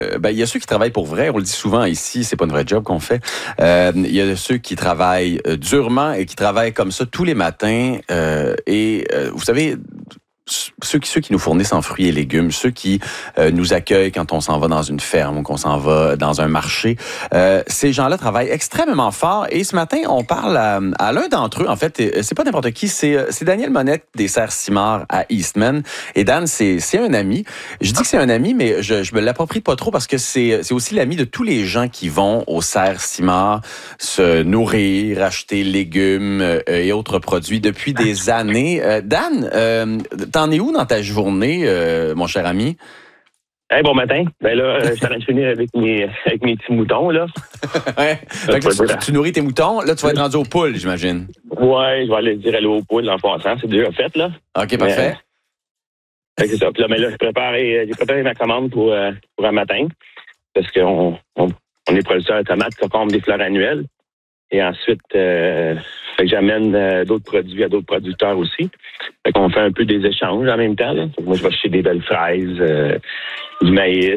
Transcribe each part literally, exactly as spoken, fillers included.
Euh, ben, il y a ceux qui travaillent pour vrai. On le dit souvent ici, c'est pas une vraie job qu'on fait. Euh, il y a ceux qui travaillent euh, durement et qui travaillent comme ça tous les matins. Euh, et euh, vous savez, ceux qui, ceux qui nous fournissent en fruits et légumes, ceux qui euh, nous accueillent quand on s'en va dans une ferme ou qu'on s'en va dans un marché, euh, ces gens-là travaillent extrêmement fort. Et ce matin, on parle à, à l'un d'entre eux. En fait, c'est pas n'importe qui, c'est, c'est Daniel Monette des Serres Simard à Eastman. Et Dan, c'est, c'est un ami. Je dis que c'est un ami, mais je, je me l'approprie pas trop parce que c'est, c'est aussi l'ami de tous les gens qui vont aux Serres Simard se nourrir, acheter légumes euh, et autres produits depuis des années. Euh, Dan, euh, t'en es où dans ta journée, euh, mon cher ami? Hey, bon matin. Ben là, je suis en train de finir avec mes, avec mes petits moutons, là. Ouais. Donc, là, tu, tu nourris tes moutons. Là, tu vas être rendu aux poules, j'imagine. Ouais, je vais aller dire aller aux poules en passant. C'est déjà fait, là. OK, parfait. Mais, c'est ça. Puis là, mais là, j'ai préparé, j'ai préparé ma commande pour, euh, pour un matin. Parce qu'on on, on est producteur de tomates, concombres, des fleurs annuelles. Et ensuite, euh, fait que j'amène euh, d'autres produits à d'autres producteurs aussi. Fait qu'on fait un peu des échanges en même temps, là. Moi, je vais acheter des belles fraises, euh, du maïs.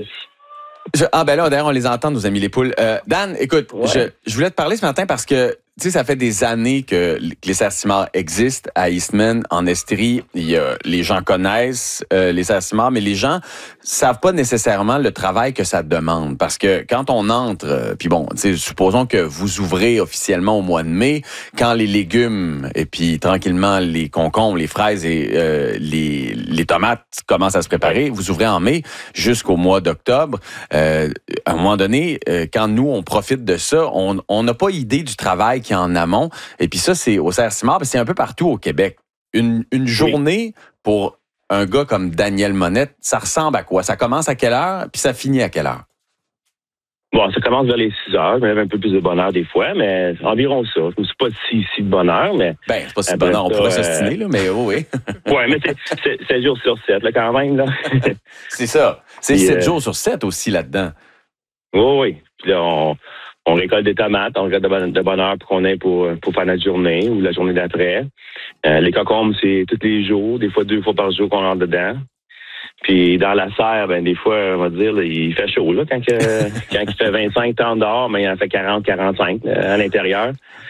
Je, ah ben là, d'ailleurs, on les entend, nos amis les poules. Euh, Dan, écoute, Ouais. je, je voulais te parler ce matin parce que, tu sais, ça fait des années que les Serres Simard existent à Eastman, en Estrie. Il y a, les gens connaissent euh, les Serres Simard, mais les gens savent pas nécessairement le travail que ça demande. Parce que quand on entre, euh, puis bon, tu sais, supposons que vous ouvrez officiellement au mois de mai, quand les légumes et puis tranquillement les concombres, les fraises et euh, les, les tomates commencent à se préparer, vous ouvrez en mai jusqu'au mois d'octobre. Euh, à un moment donné, euh, quand nous, on profite de ça, on n'a pas idée du travail qu'il y a en amont. Et puis ça, c'est au Serres Simard, c'est un peu partout au Québec. Une, une journée oui. pour un gars comme Daniel Monette, ça ressemble à quoi? Ça commence à quelle heure, puis ça finit à quelle heure? Bon, ça commence vers les six heures. Je me lève un peu plus de bonne heure des fois, mais environ ça. Je ne suis pas si, si de bonne heure, mais... Ben, c'est pas si de bonne heure. On pourrait euh... s'ostiner, là, mais oh, oui. Oui, mais c'est sept jours sur sept, là, quand même, là. C'est ça. C'est sept euh... jours sur sept aussi, là-dedans. Oui, oui. Puis là, on, on récolte des tomates, on regarde de bonne, de bonne heure pour qu'on ait pour, pour faire notre journée ou la journée d'après. Euh, les concombres, c'est tous les jours, des fois deux fois par jour qu'on rentre dedans. Puis dans la serre, ben des fois, on va dire, là, il fait chaud, là, quand, que, quand il fait vingt-cinq temps dehors, mais il en fait quarante, quarante-cinq là, à l'intérieur.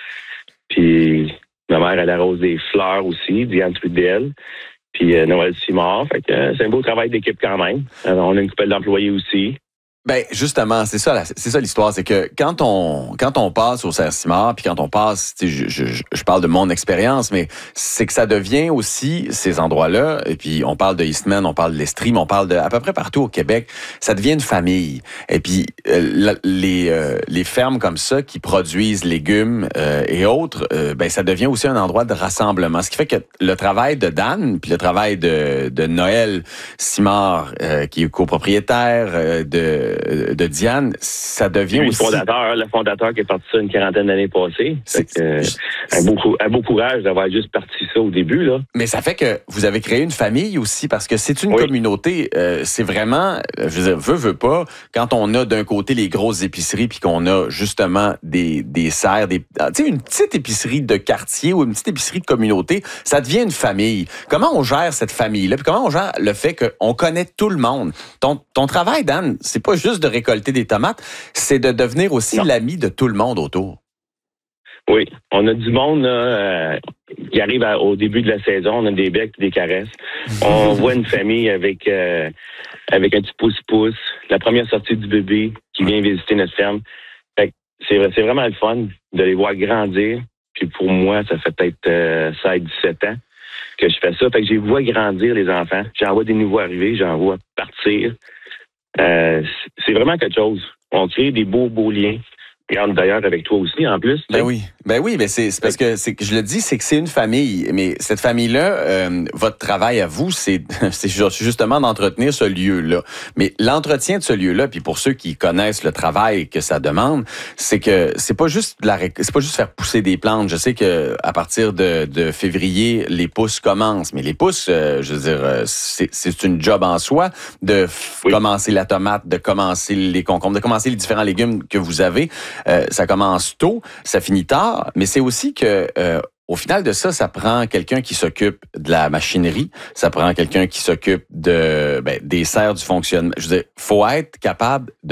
Puis ma mère, elle arrose des fleurs aussi, Diane Trudel. Puis euh, Noël Simard. Fait que euh, c'est un beau travail d'équipe quand même. Alors, on a une couple d'employés aussi. Ben justement, c'est ça, c'est ça l'histoire, c'est que quand on quand on passe au Serres Simard, puis quand on passe, tu sais, je, je, je parle de mon expérience, mais c'est que ça devient aussi ces endroits-là. Et puis on parle de Eastman, on parle de l'Estrie, mais on parle de à peu près partout au Québec. Ça devient une famille. Et puis euh, la, les euh, les fermes comme ça qui produisent légumes euh, et autres, euh, ben ça devient aussi un endroit de rassemblement. Ce qui fait que le travail de Dan, puis le travail de de Noël Simard, euh, qui est copropriétaire euh, de de Diane, ça devient oui, aussi... Le fondateur, le fondateur qui est parti ça une quarantaine d'années passées. C'est que, euh, un, beau, un beau courage d'avoir juste parti ça au début, là. Mais ça fait que vous avez créé une famille aussi, parce que c'est une oui. communauté. Euh, c'est vraiment, je veux dire, veut, veut pas, quand on a d'un côté les grosses épiceries, puis qu'on a justement des, des serres, des, tu sais, une petite épicerie de quartier ou une petite épicerie de communauté, ça devient une famille. Comment on gère cette famille-là? Puis comment on gère le fait qu'on connaît tout le monde? Ton, ton travail, Dan, c'est pas juste de récolter des tomates, c'est de devenir aussi non. l'ami de tout le monde autour. Oui, on a du monde là, euh, qui arrive à, au début de la saison, on a des becs et des caresses. On voit une famille avec euh, avec un petit pouce-pouce, la première sortie du bébé qui vient visiter notre ferme. Fait que c'est, c'est vraiment le fun de les voir grandir. Puis pour moi, ça fait peut-être euh, seize dix-sept ans que je fais ça. Fait que je les vois grandir, les enfants. J'en vois des nouveaux arriver, j'en vois partir. Euh, c'est vraiment quelque chose. On crée des beaux, beaux liens. Regarde d'ailleurs avec toi aussi, en plus. Ben oui, ben oui, ben c'est, c'est parce que c'est, je le dis, c'est que c'est une famille. Mais cette famille-là, euh, votre travail à vous, c'est, c'est justement d'entretenir ce lieu-là. Mais l'entretien de ce lieu-là, puis pour ceux qui connaissent le travail que ça demande, c'est que c'est pas juste de la, c'est pas juste faire pousser des plantes. Je sais que à partir de, de février, les pousses commencent. Mais les pousses, euh, je veux dire, c'est, c'est une job en soi de f- oui. commencer la tomate, de commencer les concombres, de commencer les différents légumes que vous avez. Euh, ça commence tôt, ça finit tard, mais c'est aussi que euh, au final de ça, ça prend quelqu'un qui s'occupe de la machinerie, ça prend quelqu'un qui s'occupe de ben, des serres du fonctionnement. Je veux dire, faut être capable de